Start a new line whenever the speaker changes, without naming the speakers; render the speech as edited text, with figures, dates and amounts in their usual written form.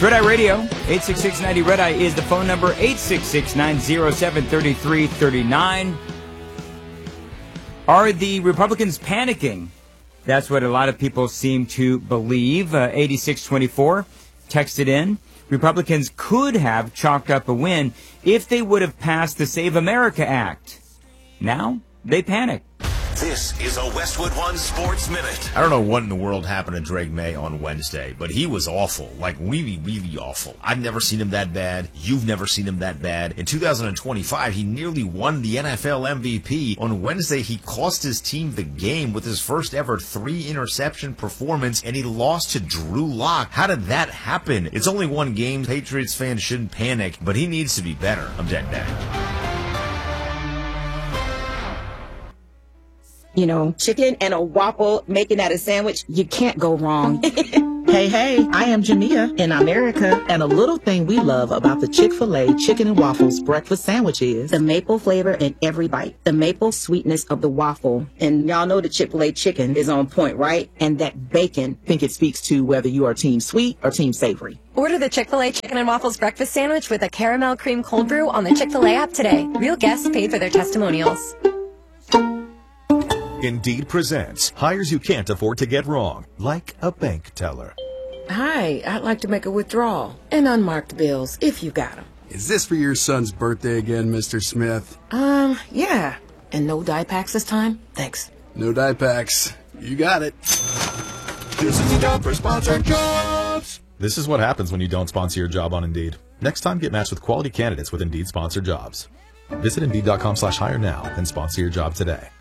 Red Eye Radio, 866-90 Red Eye is the phone number, 866-907-3339. Are the Republicans panicking? That's what a lot of people seem to believe. 8624 texted in. Republicans could have chalked up a win if they would have passed the Save America Act. Now, they panic.
This is a Westwood One Sports Minute.
I don't know what in the world happened to Drake May on Wednesday, but he was awful. Like, really, really awful. I've never seen him that bad. You've never seen him that bad. In 2025, he nearly won the NFL MVP. On Wednesday, he cost his team the game with his first ever 3-interception performance, and he lost to Drew Lock. How did that happen? It's only one game. Patriots fans shouldn't panic, but he needs to be better. I'm Jack Daddy.
You know, chicken and a waffle, making that a sandwich, you can't go wrong.
Hey, I am Jania in America, and a little thing we love about the Chick-fil-A Chicken and Waffles breakfast sandwich is
the maple flavor in every bite, the maple sweetness of the waffle. And y'all know the Chick-fil-A chicken is on point, right? And that bacon.
I think it speaks to whether you are team sweet or team savory.
Order the Chick-fil-A Chicken and Waffles breakfast sandwich with a caramel cream cold brew on the Chick-fil-A app today. Real guests paid for their testimonials.
Indeed presents hires you can't afford to get wrong, like a bank teller.
Hi, I'd like to make a withdrawal and unmarked bills, if you got them.
Is this for your son's birthday again, Mr. Smith?
Yeah. And no dye packs this time? Thanks.
No dye packs. You got it.
This is the job for sponsored jobs. This is what happens when you don't sponsor your job on Indeed. Next time, get matched with quality candidates with Indeed sponsored jobs. Visit Indeed.com/hire now and sponsor your job today.